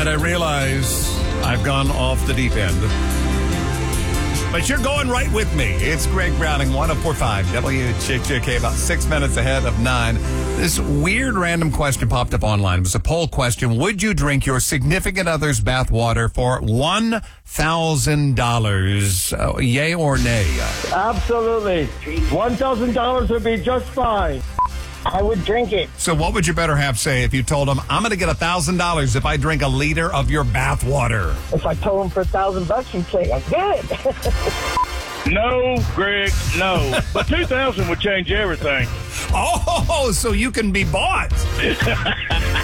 right, I realize I've gone off the deep end. But you're going right with me. It's Greg Browning, 104.5 WCHK, about 6 minutes ahead of 9. This weird random question popped up online. It was a poll question. Would you drink your significant other's bath water for $1,000? Yay or nay? Absolutely. $1,000 would be just fine. I would drink it. So what would your better half say if you told him, I'm going to get $1,000 if I drink a liter of your bath water? If I told him for $1,000, he'd say, I'm good. No, Greg, no. But 2,000 would change everything. Oh, so you can be bought.